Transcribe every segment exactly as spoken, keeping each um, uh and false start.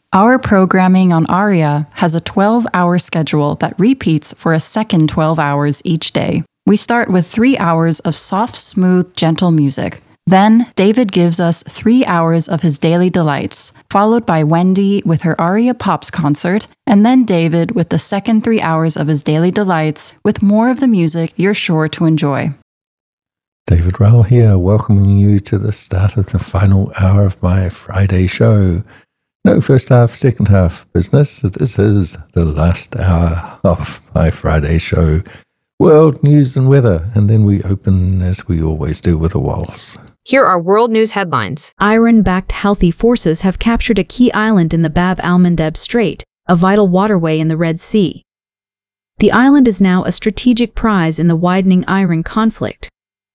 Our programming on Aria has a twelve-hour schedule that repeats for a second twelve hours each day. We start with three hours of soft, smooth, gentle music. Then, David gives us three hours of his daily delights, followed by Wendy with her Aria Pops concert, and then David with the second three hours of his daily delights, with more of the music you're sure to enjoy. David Rowell here, welcoming you to the start of the final hour of my Friday show. No first half, second half business. This is the last hour of my Friday show. World news and weather, and then we open, as we always do, with a waltz. Here are world news headlines. Iran-backed Houthi forces have captured a key island in the Bab al-Mandeb Strait, a vital waterway in the Red Sea. The island is now a strategic prize in the widening Iran conflict.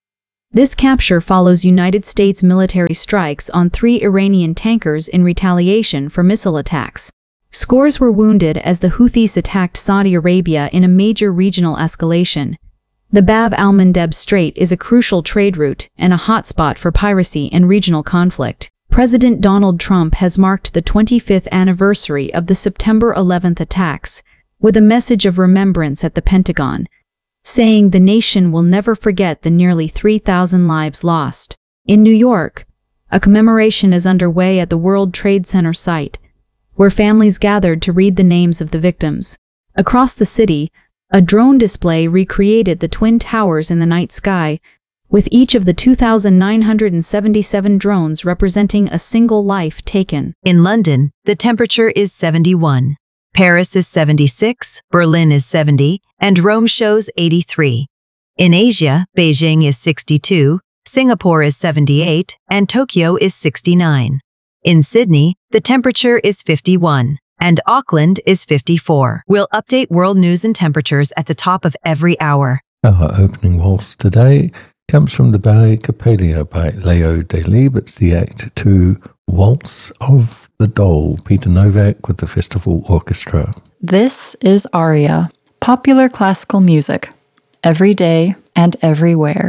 This capture follows United States military strikes on three Iranian tankers in retaliation for missile attacks. Scores were wounded as the Houthis attacked Saudi Arabia in a major regional escalation. The Bab al-Mandeb Strait is a crucial trade route and a hotspot for piracy and regional conflict. President Donald Trump has marked the twenty-fifth anniversary of the September eleventh attacks with a message of remembrance at the Pentagon, saying the nation will never forget the nearly three thousand lives lost. In New York, a commemoration is underway at the World Trade Center site, where families gathered to read the names of the victims. Across the city, a drone display recreated the Twin Towers in the night sky, with each of the two thousand nine hundred seventy-seven drones representing a single life taken. In London, the temperature is seventy-one. Paris is seventy-six, Berlin is seventy, and Rome shows eighty-three. In Asia, Beijing is sixty-two, Singapore is seventy-eight, and Tokyo is sixty-nine. In Sydney, the temperature is fifty-one, and Auckland is fifty-four. We'll update world news and temperatures at the top of every hour. Our opening waltz today comes from the ballet Coppelia by Leo Delibes. It's the Act two Waltz of the Doll, Peter Novak with the Festival Orchestra. This is Aria, popular classical music, every day and everywhere.